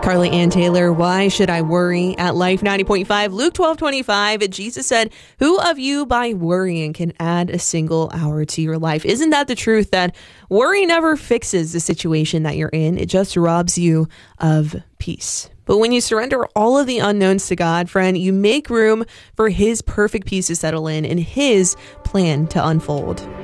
Carly Ann Taylor, why should I worry? At Life 90.5, Luke 12:25, Jesus said, who of you by worrying can add a single hour to your life? Isn't that the truth, that worry never fixes the situation that you're in? It just robs you of peace. But when you surrender all of the unknowns to God, friend, you make room for His perfect peace to settle in and His plan to unfold.